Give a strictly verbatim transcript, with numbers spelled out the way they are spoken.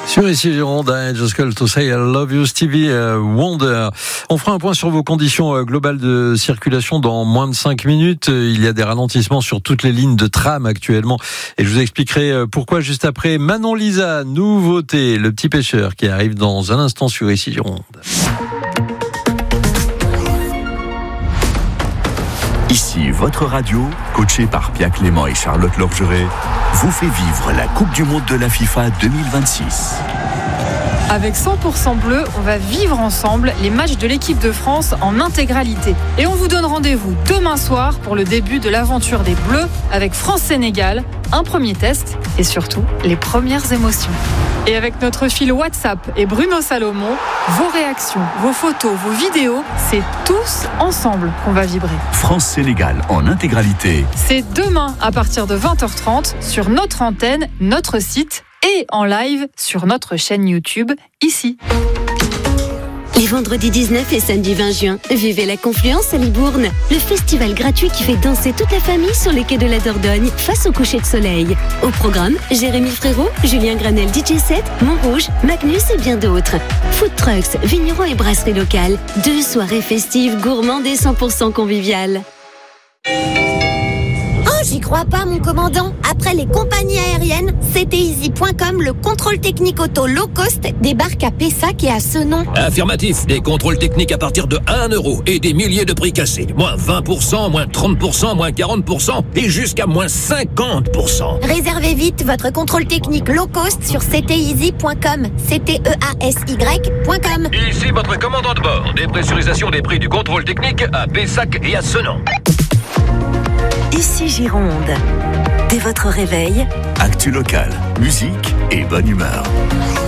Sur ici Gironde, I just call to say I love you Stevie Wonder. On fera un point sur vos conditions globales de circulation dans moins de cinq minutes. Il y a des ralentissements sur toutes les lignes de tram actuellement et je vous expliquerai pourquoi juste après. Manon Lisa, nouveauté, le petit pêcheur qui arrive dans un instant sur ici Gironde. Ici, votre radio, coachée par Pia Clément et Charlotte Lorgeret, vous fait vivre la Coupe du Monde de la FIFA deux mille vingt-six. Avec cent pour cent bleu, on va vivre ensemble les matchs de l'équipe de France en intégralité. Et on vous donne rendez-vous demain soir pour le début de l'aventure des Bleus avec France-Sénégal, un premier test et surtout les premières émotions. Et avec notre fil WhatsApp et Bruno Salomon, vos réactions, vos photos, vos vidéos, c'est tous ensemble qu'on va vibrer. France-Sénégal en intégralité. C'est demain à partir de vingt heures trente sur notre antenne, notre site et en live sur notre chaîne YouTube, ici. Les vendredis dix-neuf et samedi vingt juin, vivez la Confluence à Libourne, le festival gratuit qui fait danser toute la famille sur les quais de la Dordogne face au coucher de soleil. Au programme, Jérémy Frérot, Julien Granel D J set, Montrouge, Magnus et bien d'autres. Food trucks, vignerons et brasseries locales. Deux soirées festives, gourmandes et cent pour cent conviviales. J'y crois pas, mon commandant. Après les compagnies aériennes, C T Easy point com, le contrôle technique auto low cost débarque à Pessac et à Senon. Affirmatif, des contrôles techniques à partir de un euro et des milliers de prix cassés. Moins vingt pour cent, moins trente pour cent, moins quarante pour cent et jusqu'à moins cinquante pour cent. Réservez vite votre contrôle technique low cost sur C T Easy point com. C T E A S Y point com. Ici votre commandant de bord. Dépressurisation des prix du contrôle technique à Pessac et à Senon. Ici Gironde. Dès votre réveil, actu local, musique et bonne humeur.